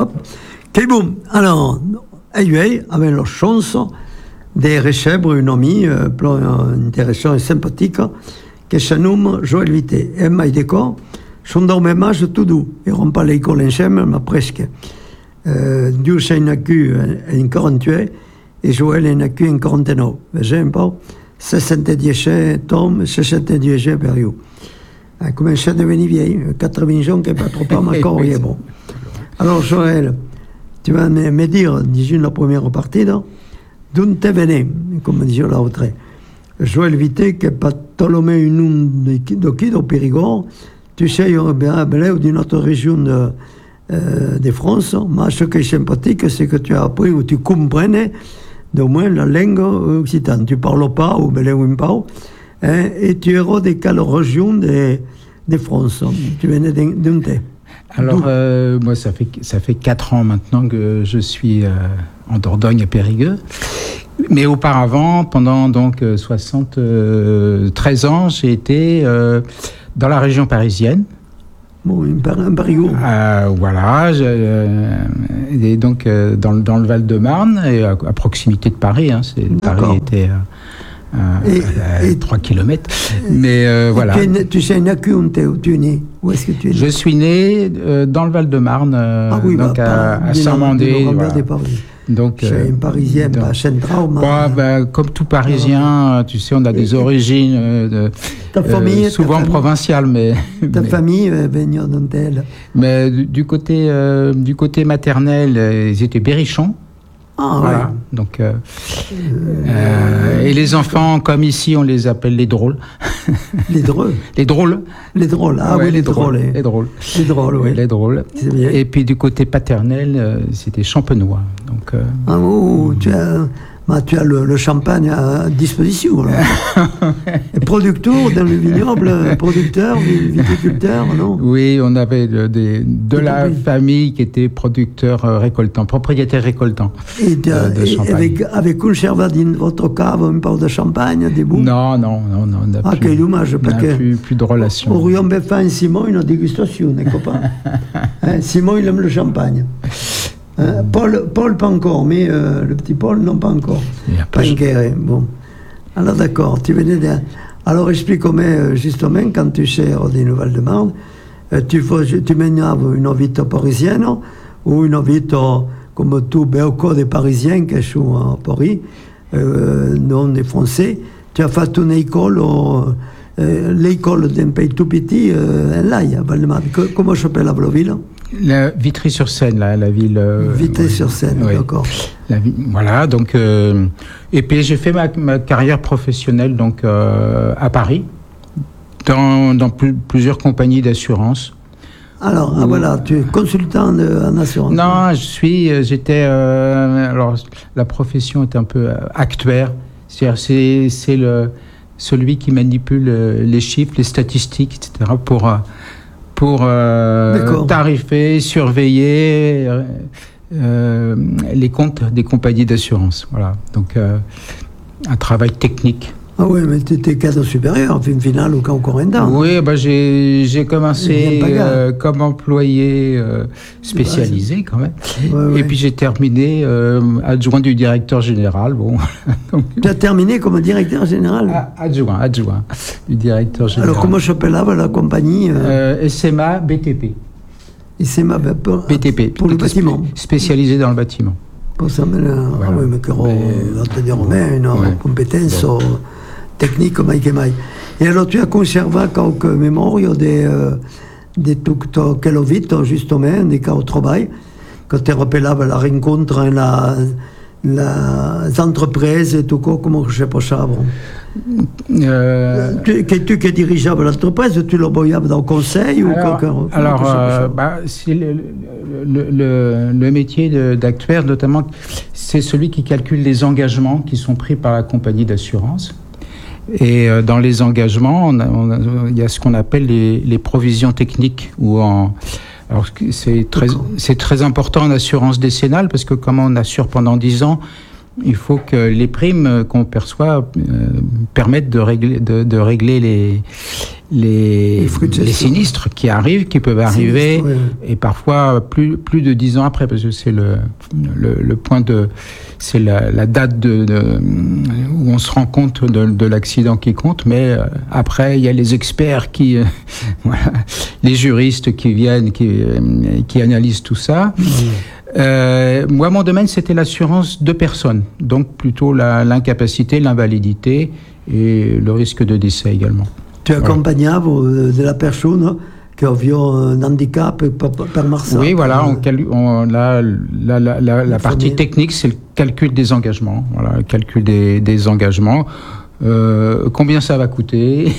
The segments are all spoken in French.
Hop. Que bon. Alors, avec la chance de recevoir un ami plus intéressant et sympathique que se nomme Joël Vité. Et m'a dit quoi? Son dormait match tout doux. Ils n'ont pas l'école ensemble, mais presque. Dieu s'est nacu en 48 et Joël est nacu en 49. Vous un peu 70 Tom, 70 per io. A commencé à devenir vieille, 80 ans, qui n'est pas trop pas, mais encore, il est bon. Alors, Joël, tu vas me dire, disons la première partie, d'où tu venais, comme disait l'autre. Joël Vité, qui n'est pas Tolomé un nom de qui, de Périgord, tu sais, il y a d'une autre région de France, mais ce qui est sympathique, c'est que tu as appris ou tu comprenais d'au moins la langue occitane. Tu ne parles pas ou un peu, et tu es de quelle région de France? Tu venais d'un thé. Alors, moi, ça fait 4 ans maintenant que je suis en Dordogne à Périgueux. Mais auparavant, pendant donc 73 ans, j'ai été dans la région parisienne. Bon, un Périgord. Voilà, et donc dans le Val-de-Marne, et à proximité de Paris. Paris était à 3 km. Mais voilà. Tu sais, où tu es né? Où est-ce que tu es né? Je suis né dans le Val-de-Marne, donc à Saint-Mandé. Donc, c'est un Parisien, pas central. Comme tout Parisien, tu sais, on a des origines souvent provinciales, mais ta famille venait d'où elle? Mais du côté maternel, ils étaient berrichons. Ah voilà. Ouais. Donc, et les enfants, comme ici, on les appelle les drôles. Les drôles. Les drôles. Les drôles. Ah ouais, oui, les drôles. Les drôles. Les drôles, oui. Les drôles. C'est bien. Et puis du côté paternel, c'était champenois. Donc. Tu as le champagne à disposition. Et producteur dans le vignoble, producteur, viticulteur, non? Oui, on avait de la famille qui était producteur récoltant, propriétaire récoltant de champagne. Avec conservé dans votre cave un peu de champagne, des bouts? Non. On a quel dommage. On n'a plus de relation. On aurait fait Simon une dégustation, les copains. Simon, il aime le champagne. Paul, pas encore, mais le petit Paul, non, pas encore. Pas encore, bon. Alors, d'accord, tu venais de... Alors, explique-moi, justement, quand tu sers des Val-de-Marne, tu mènes une vie parisienne ou une vie comme tout beaucoup de Parisiens qui sont à Paris, non des Français. Tu as fait une école, l'école d'un pays tout petit, là, à Val-de-Marne. Comment s'appelle la ville? Vitry-sur-Seine, la ville. Vitry-sur-Seine, oui, d'accord. Voilà, donc. Et puis j'ai fait ma carrière professionnelle donc à Paris, dans plusieurs compagnies d'assurance. Alors, voilà, tu es consultant en assurance. Non, j'étais. Alors, la profession est un peu actuaire. C'est-à-dire, c'est celui qui manipule les chiffres, les statistiques, etc. pour tarifer, surveiller les comptes des compagnies d'assurance. Voilà. Donc, un travail technique. Ah oui, mais tu étais cadre supérieur, en finale, ou encore un temps. Oui, j'ai commencé comme employé spécialisé, quand même. Ouais. Et puis j'ai terminé adjoint du directeur général. Bon. Donc, tu as terminé comme directeur général? Adjoint du directeur général. Alors, comment s'appelle la compagnie SMA BTP. SMA BTP. Pour le bâtiment. Spécialisé dans le bâtiment. Pour ça, voilà. Oui, mais une compétence technique, Et alors, tu as conservé quelques mémoires de tout quel vite, justement, des cas au travail, quand tu rappelles la rencontre, les entreprises et tout, comment je sais pas ça, bon. Tu qui dirigeable l'entreprise, tu le voyais dans le conseil ou quelqu'un? Alors, c'est le métier d'actuaire, notamment, c'est celui qui calcule les engagements qui sont pris par la compagnie d'assurance. Et dans les engagements, il y a ce qu'on appelle les provisions techniques. Alors, c'est très important en assurance décennale, parce que comme on assure pendant 10 ans, il faut que les primes qu'on perçoit permettent de régler les sinistres qui arrivent, qui peuvent arriver, et parfois plus de 10 ans après, parce que c'est le point c'est la date où on se rend compte de l'accident qui compte, mais après il y a les experts voilà, les juristes qui viennent, qui analysent tout ça. Moi, mon domaine, c'était l'assurance de personnes, donc plutôt l'incapacité, l'invalidité et le risque de décès également. Tu accompagnavo della persona che aviva un handicap per marcia. Oui, voilà, la partie technique, c'est le calcul des engagements. Voilà, le calcul des engagements. Combien ça va coûter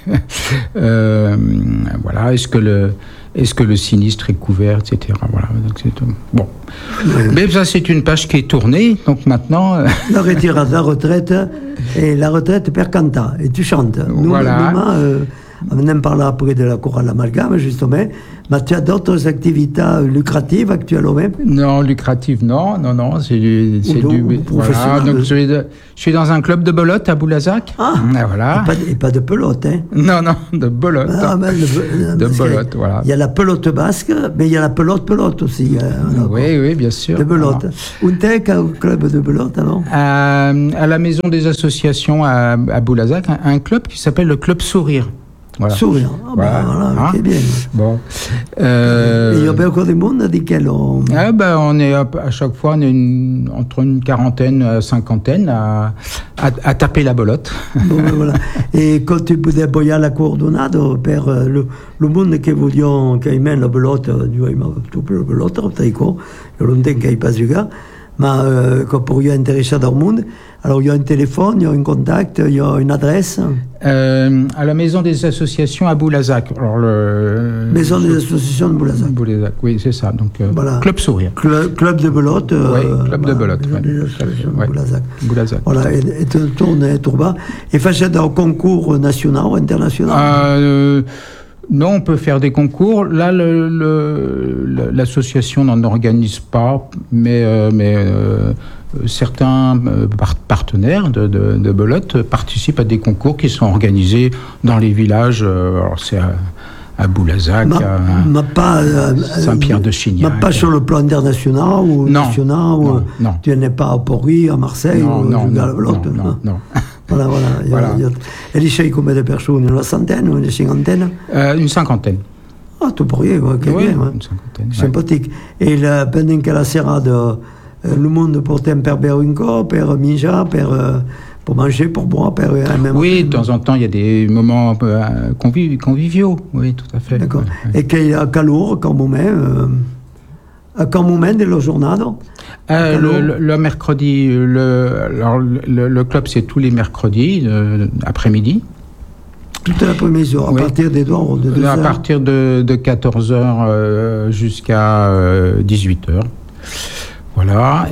voilà, est-ce que le sinistre est couvert, etc. Voilà, donc c'est tout. Bon. Mais ça, c'est une page qui est tournée, donc maintenant... La retraite, et la retraite per canta, et tu chantes. Voilà. On en parlera après de la chorale Amalgame, justement. Mais tu as d'autres activités lucratives actuellement? Non, lucratives, non. C'est du voilà, donc je suis dans un club de belote à Boulazac. Ah, voilà. Et pas de pelote, hein? Non, de belote. De belote, voilà. Il y a la pelote basque, mais il y a la pelote aussi. Oui, bien sûr. De belote. Où t'es au club de belote avant? À la maison des associations à Boulazac, un club qui s'appelle le Club Sourire. Voilà. Sourire, voilà, c'est bien. Bon. Et il y a beaucoup de monde dit qu'elle. On est à chaque fois entre une quarantaine et cinquantaine à taper la belote. Bon, voilà. Et quand tu pouvais boire la coordonnade per le monde che vogliamo che mène la belote, tu la belote, sai quoi, il y a longtemps qu'il n'y a pas eu gars. Mais quand pour y intéresser dans le monde, alors il y a un téléphone, il y a un contact, il y a une adresse. À la maison des associations à Boulazac. Alors maison des associations de Boulazac. Boulazac, oui, c'est ça. Donc voilà. Club Sourire. Club de belote. Oui, club de belote. Maison des associations de Boulazac. Boulazac. Voilà, et tu tournes et tourba. Et fais un concours national ou international? Non, on peut faire des concours. Là, l'association n'en organise pas, mais certains partenaires de belote participent à des concours qui sont organisés dans les villages. Alors c'est à Boulazac, à Saint-Pierre-de-Chignac. Mais pas sur le plan international ou national? Non. Tu n'es pas à Pori, à Marseille? Non. Voilà. Et les chèques, combien de personnes? Une centaine ou une cinquantaine? Une cinquantaine. Ah, tout pour rien, bien. Une cinquantaine. Sympathique. Et pendant que la serrade, le monde portait un per beure un cop, per minja, pour manger, pour boire, même. Oui, de temps en temps, il y a des moments conviviaux. Oui, tout à fait. D'accord. Ouais. Et qu'il y a calor, quand moment de la journée? Le mercredi, le club, c'est tous les mercredis après-midi. Toute l'après-midi, à partir des 2 heures? À partir de 14h jusqu'à 18h. Voilà.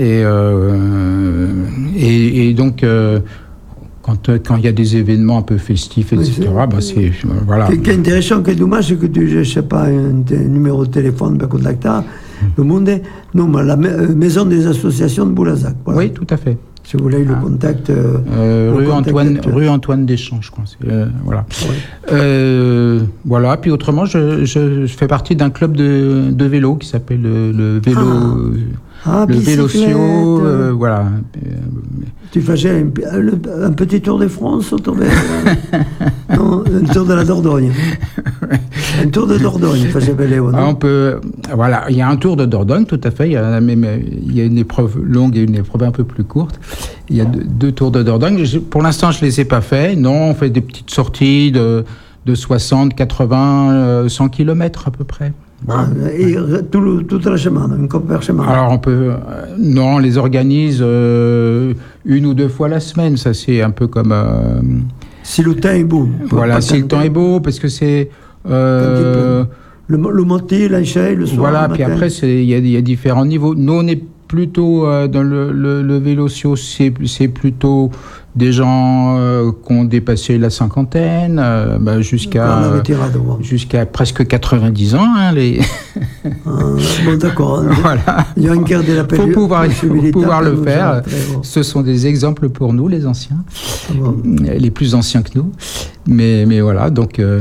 Et donc, quand il y a des événements un peu festifs, etc., c'est... Voilà. Ce qui est intéressant, c'est dommage, c'est que tu je ne sais pas, un numéro de téléphone pour contacter le monde. Non, mais la maison des associations de Boulazac. Voilà. Oui, tout à fait. Si vous voulez le contact... rue Antoine Deschamps, je crois. Voilà. Ouais. Voilà. Puis autrement, je fais partie d'un club de vélo qui s'appelle le vélo... le Vélocio, voilà. Tu faisais un petit tour de France autour de... Non, un tour de la Dordogne. Un tour de Dordogne, faisait Vélo, non? On peut... Voilà, il y a un tour de Dordogne, tout à fait. Il y a une épreuve longue et une épreuve un peu plus courte. Il y a deux tours de Dordogne. Pour l'instant, je ne les ai pas faits. Non, on fait des petites sorties de 60, 80, 100 km à peu près. Voilà. Et toute la semaine, une coupe par semaine? Alors on les organise 1 ou 2 fois la semaine, ça c'est un peu comme... Si le temps est beau. Voilà, si le temps est beau, parce que c'est... Le matin, l'échelle, le soir, voilà, le puis matin. après il y a différents niveaux. Nous on est plutôt dans le Vélocio, c'est plutôt des gens qui ont dépassé la cinquantaine, jusqu'à presque 90 ans. Bon, d'accord. Voilà. Il y a un quart de la période. Faut pouvoir le faire. Ce sont des exemples pour nous, les anciens, les plus anciens que nous. Mais voilà, donc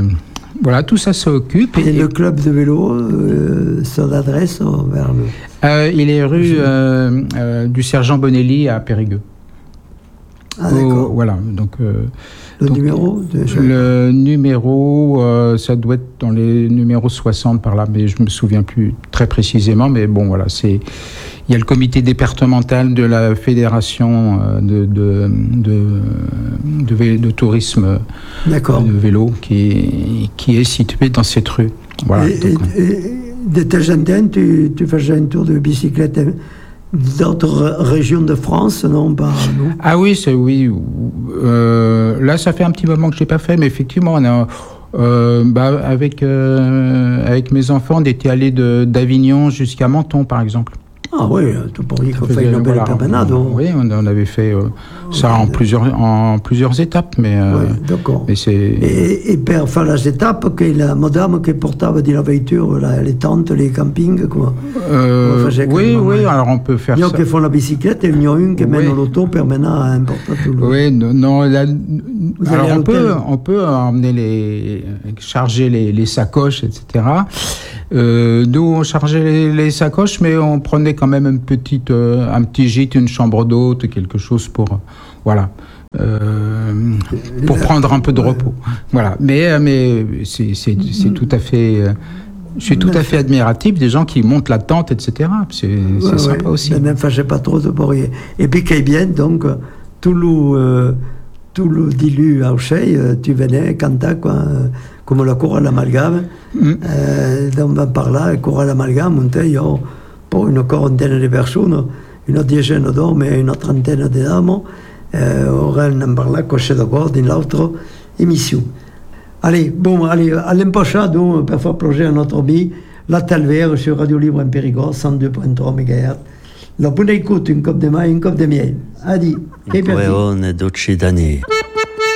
Voilà, tout ça s'occupe. Et le club de vélo, son adresse vers le... il est rue du Sergent Bonelli à Périgueux. Ah, d'accord. Voilà, donc... Le numéro Le numéro, ça doit être dans les numéros 60 par là, mais je me souviens plus très précisément. Mais bon, voilà, il y a le comité départemental de la fédération de tourisme de vélo qui est situé dans cette rue. Voilà. Et de temps en temps, tu faisais un tour de bicyclette d'autres régions de France, non pas nous. Ah oui, oui. Là, ça fait un petit moment que je l'ai pas fait, mais effectivement, on a, avec mes enfants, on était allés d'Avignon jusqu'à Menton, par exemple. Ah oui, tout pour dire qu'on fait une belle promenade. Oui, on avait fait ça en plusieurs étapes, mais d'accord. Mais c'est... Et per faire les étapes, que la madame qui portava de la voiture, les tentes, les campings, quoi. Oui, alors on peut faire ça. Il y en a qui font la bicyclette et il y en a une qui mène l'auto pour mener à importer tout le... Oui, non, alors on peut emmener charger les sacoches, etc. Nous, on chargeait les sacoches, mais on prenait quand même un petit gîte, une chambre d'hôte, quelque chose pour, voilà, pour prendre un peu de repos. Voilà. Mais c'est tout à fait, je suis tout à fait admiratif des gens qui montent la tente, etc. C'est sympa aussi. Ne fâchez pas trop de bruit. Et puis qu'il bien, donc, tout le dilu à Auchey, tu venais, Canta, quoi, comme la cour à l'amalgame. Donc, par là, la cour à l'amalgame, montait, pour une quarantaine de personnes, une dizaine d'hommes et une trentaine de dames, on par là, coché d'accord dans l'autre émission. Allez, à l'impocha, donc, pour faire plonger à notre vie, la Talvère sur Radio Libre en Périgord, 102.3 MHz. La bonne écoute, une coupe de maille, une coupe de miel. Adi, Leone d'Occidanie.